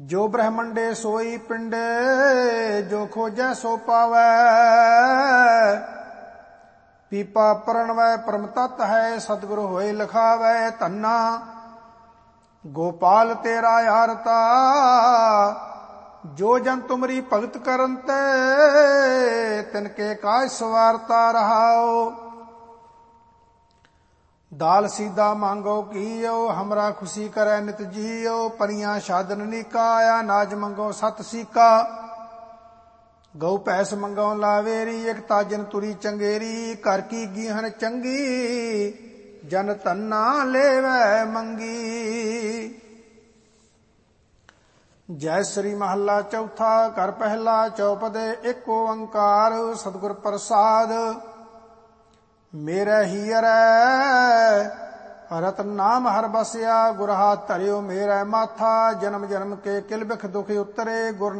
ਜੋ ਬ੍ਰਹਮੰਡੇ ਸੋਈ ਪਿੰਡੇ, ਜੋ ਖੋਜੈ ਸੋ ਪਾਵੈ। ਪੀਪਾ ਪਰਣਵੈ ਪਰਮ ਤਤ ਹੈ, ਸਤਿਗੁਰ ਹੋਏ ਲਖਾਵੈ। ਧੰਨਾ ਗੋਪਾਲ ਤੇਰਾ ਆਰਤਾ, ਜੋ ਜਨ ਤੁਮਰੀ ਭਗਤ ਕਰਨ ਤੇ, ਤਿਨਕੇ ਕਾਜ ਸਵਾਰਤਾ ਰਹਾਓ। ਦਾਲ ਸੀਦਾ ਮੰਗੋ ਕੀਓ, ਹਮਰਾ ਖੁਸ਼ੀ ਕਰੈ ਨਿਤ ਜੀਓ। ਪਰੀਆਂ ਸਾਧਨ ਨੀਕਾ, ਅਨਾਜ ਮੰਗੋ ਸਤ ਸੀਕਾ। ਗਊ ਭੈਸ ਮੰਗੋ ਲਾਵੇਰੀ, ਇਕ ਤਾਜਨ ਤੁਰੀ ਚੰਗੇਰੀ। ਘਰ ਕੀ ਗੀਹਨ ਚੰਗੀ, ਜਨ ਧੰਨਾ ਲੇਵੈ ਮੰਗੀ। ਜੈ ਸ੍ਰੀ ਮਹੱਲਾ ਚੌਥਾ। ਘਰ ਪਹਿਲਾ ਚੌਪਦੇ ਇੱਕ ਓੰਕਾਰ। ਸਤਿਗੁਰ ਪ੍ਰਸਾਦ ਮੇਰੇ ਹੀਰੈ, ਰਤਨ ਨਾਮ ਹਰ ਬਸਿਆ। ਗੁਰ ਹਾਥ ਧਰਿਓ ਮੇਰੇ ਮਾਥਾ, ਜਨਮ ਜਨਮ ਕੇ ਕਿਲ ਬਿਖ ਦੁਖ ਉਤਰੇ। ਗੁਰ